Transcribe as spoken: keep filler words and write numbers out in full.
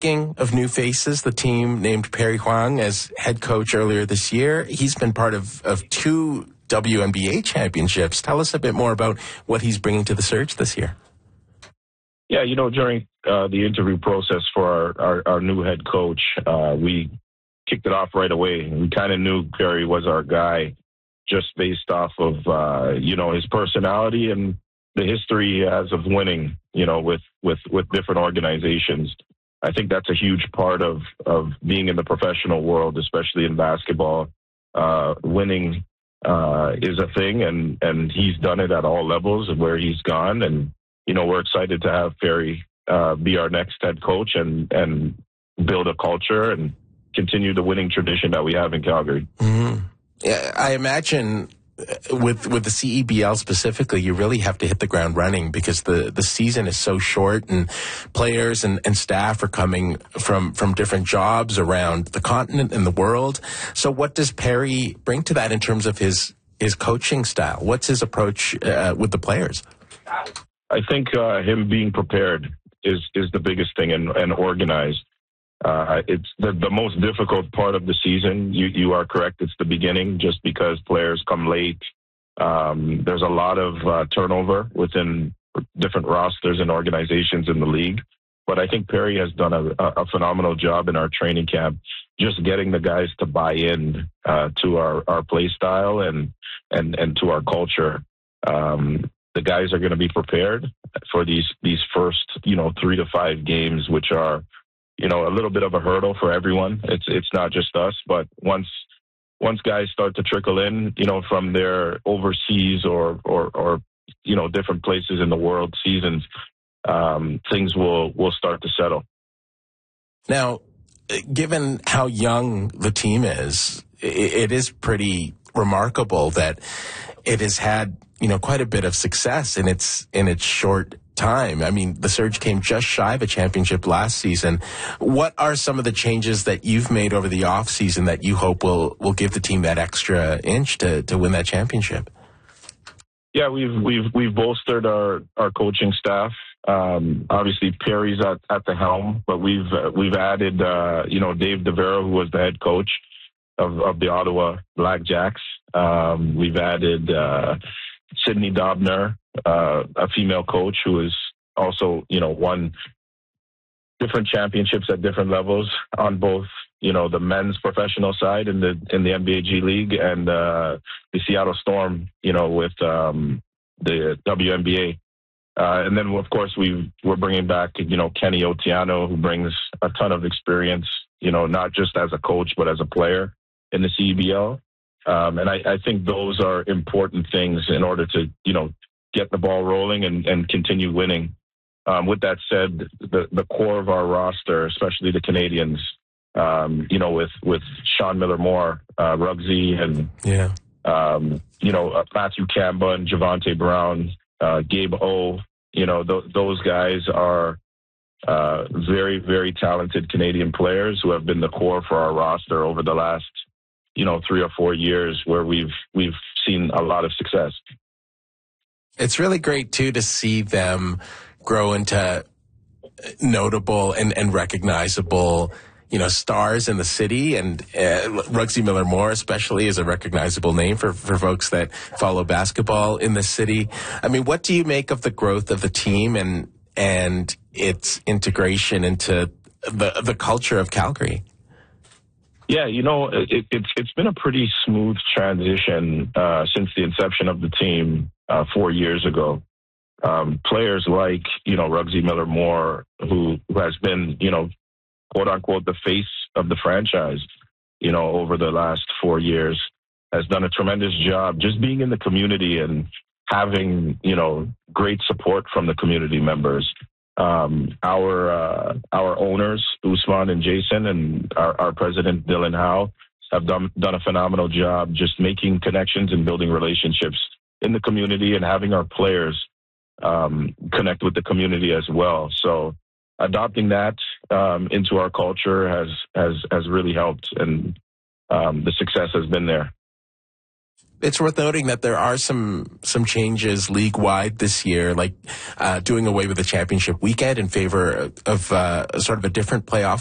Speaking of new faces, the team named Perry Huang as head coach earlier this year. He's been part of, of two W N B A championships. Tell us a bit more about what he's bringing to the Surge this year. Yeah, you know, during uh, the interview process for our, our, our new head coach, uh, we kicked it off right away. We kind of knew Perry was our guy just based off of, uh, you know, his personality and the history he has of winning, you know, with, with, with different organizations. I think that's a huge part of, of being in the professional world, especially in basketball. Uh, winning uh, is a thing, and, and he's done it at all levels of where he's gone. And, you know, we're excited to have Perry uh, be our next head coach and, and build a culture and continue the winning tradition that we have in Calgary. Mm-hmm. Yeah, I imagine with with the C E B L specifically, you really have to hit the ground running because the, the season is so short and players and, and staff are coming from, from different jobs around the continent and the world. So what does Perry bring to that in terms of his, his coaching style? What's his approach uh, with the players? I think uh, him being prepared is, is the biggest thing, and, and organized. Uh, it's the, the most difficult part of the season. You, you are correct. It's the beginning, just because players come late. Um, there's a lot of uh, turnover within different rosters and organizations in the league. But I think Perry has done a, a phenomenal job in our training camp, just getting the guys to buy in uh, to our, our play style and, and, and to our culture. Um, the guys are going to be prepared for these, these first, you know, three to five games, which are, you know, a little bit of a hurdle for everyone. It's it's not just us, but once once guys start to trickle in, you know, from their overseas or or, or you know, different places in the world seasons, um, things will will start to settle. Now, given how young the team is, it, it is pretty remarkable that it has had, you know, quite a bit of success in its in its short time. I mean, the Surge came just shy of a championship last season. What are some of the changes that you've made over the off season that you hope will will give the team that extra inch to to win that championship? Yeah, we've we've we've bolstered our our coaching staff. Um, obviously, Perry's at, at the helm, but we've uh, we've added uh, you know, Dave DeVero, who was the head coach of, of the Ottawa Blackjacks. Um, we've added uh, Sydney Dobner, uh, a female coach who has also, you know, won different championships at different levels on both, you know, the men's professional side in the in the N B A G League and uh, the Seattle Storm, you know, with um, the W N B A. Uh, and then, of course, we we're bringing back, you know, Kenny Otiano, who brings a ton of experience, you know, not just as a coach but as a player in the C E B L. Um, and I, I think those are important things in order to, you know, get the ball rolling and, and continue winning. Um, with that said, the, the core of our roster, especially the Canadians, um, you know, with, with Sean Miller-Moore, uh, Ruggsy, and, yeah. um, you know, uh, Matthew Kamba and Javonte Brown, uh, Gabe O, you know, th- those guys are uh, very, very talented Canadian players who have been the core for our roster over the last, you know, three or four years where we've we've seen a lot of success. It's really great, too, to see them grow into notable and, and recognizable, you know, stars in the city. And uh, Ruggsy Miller-Moore especially is a recognizable name for, for folks that follow basketball in the city. I mean, what do you make of the growth of the team and and its integration into the the culture of Calgary? Yeah, you know, it, it's it's been a pretty smooth transition uh, since the inception of the team uh, four years ago. Um, players like, you know, Ruggsy Miller-Moore, who, who has been, you know, quote unquote, the face of the franchise, you know, over the last four years, has done a tremendous job just being in the community and having, you know, great support from the community members. Um, our uh, our owners, Usman and Jason, and our, our president, Dylan Howe, have done, done a phenomenal job just making connections and building relationships in the community and having our players um, connect with the community as well. So adopting that um, into our culture has, has, has really helped, and um, the success has been there. it's worth noting that there are some some changes league wide this year, like uh, doing away with the championship weekend in favor of uh, sort of a different playoff